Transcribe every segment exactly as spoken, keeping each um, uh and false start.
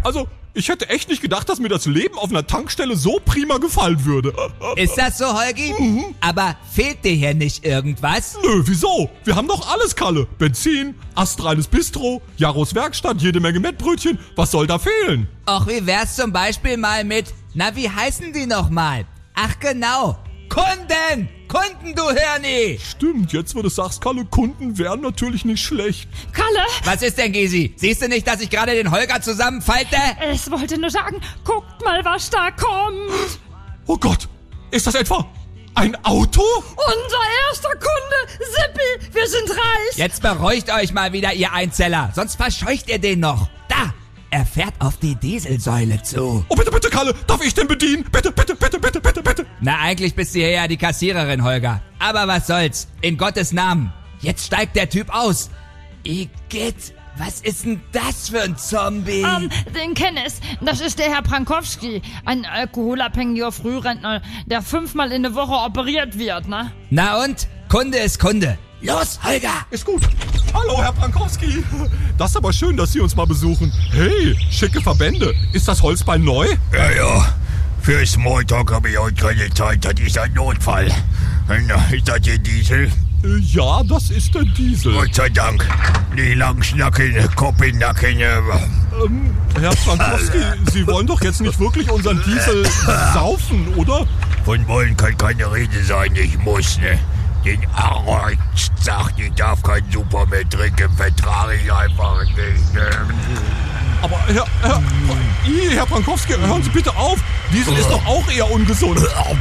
Also, ich hätte echt nicht gedacht, dass mir das Leben auf einer Tankstelle so prima gefallen würde. Ist das so, Holgi? Mhm. Aber fehlt dir hier nicht irgendwas? Nö, wieso? Wir haben doch alles, Kalle. Benzin, astreines Bistro, Jaros Werkstatt, jede Menge Mettbrötchen. Was soll da fehlen? Och, wie wär's zum Beispiel mal mit, na, wie heißen die nochmal? Ach genau, Kunden! Kunden, du Hirni! Stimmt, jetzt wo du sagst, Kalle, Kunden wären natürlich nicht schlecht. Kalle! Was ist denn, Gysi? Siehst du nicht, dass ich gerade den Holger zusammenfalte? Ich wollte nur sagen, guckt mal, was da kommt. Oh Gott, ist das etwa ein Auto? Unser erster Kunde, Sippi, wir sind reich. Jetzt beruhigt euch mal wieder, ihr Einzeller, sonst verscheucht ihr den noch. Da! Er fährt auf die Dieselsäule zu. Oh, bitte, bitte, Kalle, darf ich den bedienen? Bitte, bitte, bitte, bitte, bitte, bitte. Na, eigentlich bist du hier ja die Kassiererin, Holger. Aber was soll's, in Gottes Namen. Jetzt steigt der Typ aus. Igitt, was ist denn das für ein Zombie? Um, den kenn ich. Das ist der Herr Prankowski, ein alkoholabhängiger Frührentner, der fünfmal in der Woche operiert wird, ne? Na und? Kunde ist Kunde. Los, Holger! Ist gut. Hallo, Herr Prankowski. Das ist aber schön, dass Sie uns mal besuchen. Hey, schicke Verbände. Ist das Holzbein neu? Ja, ja. Für Smalltalk habe ich heute keine Zeit. Das ist ein Notfall. Ist das der Diesel? Äh, ja, das ist der Diesel. Gott sei Dank. Die Langschnacken, Kopf in Nacken. Ähm, Herr Prankowski, Sie wollen doch jetzt nicht wirklich unseren Diesel saufen, oder? Von wollen kann keine Rede sein. Ich muss, ne? Den Arzt sagt, ich darf kein Super mehr trinken, vertrage ich einfach nicht. Ne? Aber Herr, Herr, Herr Prankowski, hören Sie bitte auf. Diesel ist doch auch eher ungesund.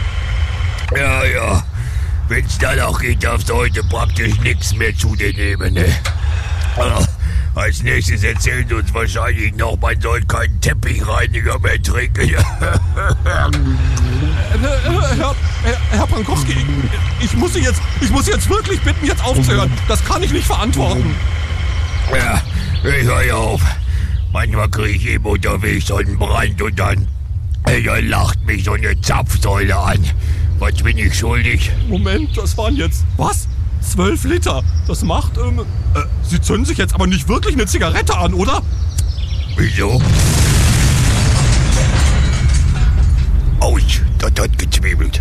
Ja, ja. Wenn's danach geht, darfst du heute praktisch nichts mehr zu dir nehmen, ne? Als nächstes erzählt uns wahrscheinlich noch, man soll keinen Teppichreiniger mehr trinken. Herr, Herr, Herr Prankowski, ich, ich, muss Sie jetzt, ich muss Sie jetzt wirklich bitten, jetzt aufzuhören. Das kann ich nicht verantworten. Ja, ich höre ja auf. Manchmal kriege ich eben unterwegs so einen Brand und dann, ey, dann lacht mich so eine Zapfsäule an. Was bin ich schuldig? Moment, das waren jetzt, was? Zwölf Liter. Das macht, ähm, äh, Sie zünden sich jetzt aber nicht wirklich eine Zigarette an, oder? Wieso? Autsch, das hat gezwiebelt.